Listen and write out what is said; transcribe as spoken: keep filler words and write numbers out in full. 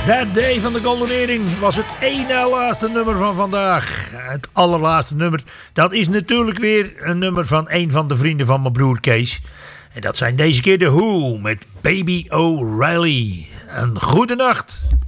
That Day van de Golden Earring was het ene laatste nummer van vandaag. Het allerlaatste nummer, dat is natuurlijk weer een nummer van een van de vrienden van mijn broer Kees. En dat zijn deze keer de Who met Baby O'Reilly. Een goede nacht.